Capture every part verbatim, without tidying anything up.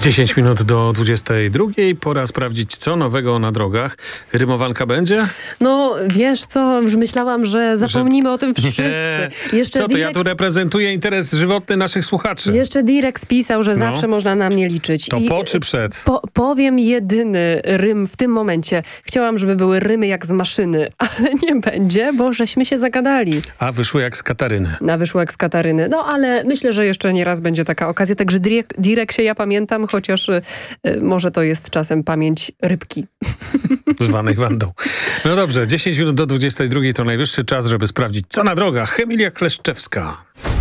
dziesięć minut do dwudziestej drugiej. Pora sprawdzić, co nowego na drogach. Rymowanka będzie? No wiesz co, już myślałam, że zapomnimy że... o tym wszyscy. Nie. Jeszcze co to, Direx... ja tu reprezentuję interes żywotny naszych słuchaczy. Jeszcze Direx pisał, że no. zawsze można na mnie liczyć. To I po czy przed? Po, powiem jedyny rym w tym momencie. Chciałam, żeby były rymy jak z maszyny, ale nie będzie, bo żeśmy się zagadali. A wyszło jak z Kataryny. A wyszło jak z Kataryny. No ale myślę, że jeszcze nie raz będzie taka okazja. Także Direxie ja pamiętam, chociaż y, może to jest czasem pamięć rybki. Zwanej Wandą. No dobrze, dziesięć minut do dwudziestej drugiej to najwyższy czas, żeby sprawdzić, co na drogach. Emilia Kleszczewska.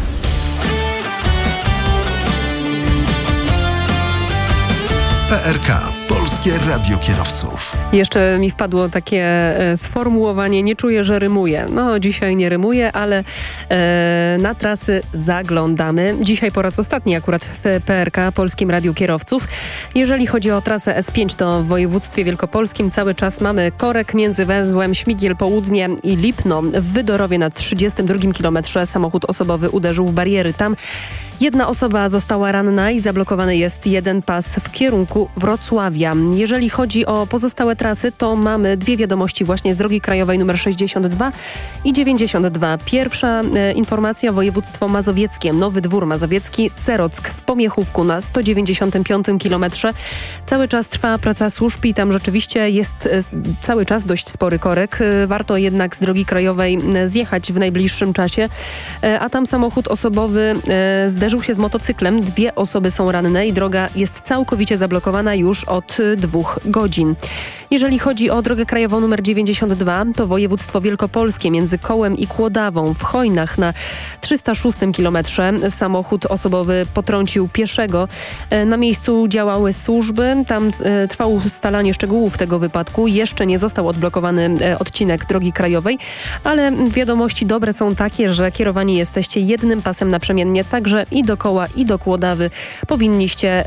P R K. Polskie Radio Kierowców. Jeszcze mi wpadło takie e, sformułowanie, nie czuję, że rymuję. No dzisiaj nie rymuję, ale e, na trasy zaglądamy. Dzisiaj po raz ostatni akurat w P R K, Polskim Radiu Kierowców. Jeżeli chodzi o trasę S pięć, to w województwie wielkopolskim cały czas mamy korek między węzłem Śmigiel Południe i Lipno. W Wydorowie na trzydziestym drugim kilometrze samochód osobowy uderzył w bariery. Tam jedna osoba została ranna i zablokowany jest jeden pas w kierunku Wrocławia. Jeżeli chodzi o pozostałe trasy, to mamy dwie wiadomości właśnie z drogi krajowej nr sześćdziesiąt dwa i dziewięćdziesiąt dwa. Pierwsza e, informacja, województwo mazowieckie, Nowy Dwór Mazowiecki, Serock w Pomiechówku na sto dziewięćdziesiątym piątym kilometrze. Cały czas trwa praca służb i tam rzeczywiście jest e, cały czas dość spory korek. E, warto jednak z drogi krajowej e, zjechać w najbliższym czasie, e, a tam samochód osobowy e, zderzył się z motocyklem. Dwie osoby są ranne i droga jest całkowicie zablokowana już od dwóch godzin. Jeżeli chodzi o drogę krajową nr dziewięćdziesiąt dwa, to województwo wielkopolskie między Kołem i Kłodawą w Chojnach na trzysta szóstym kilometrze samochód osobowy potrącił pieszego. Na miejscu działały służby. Tam e, trwało ustalanie szczegółów tego wypadku. Jeszcze nie został odblokowany e, odcinek drogi krajowej, ale wiadomości dobre są takie, że kierowani jesteście jednym pasem naprzemiennie, także i do Koła, i do Kłodawy powinniście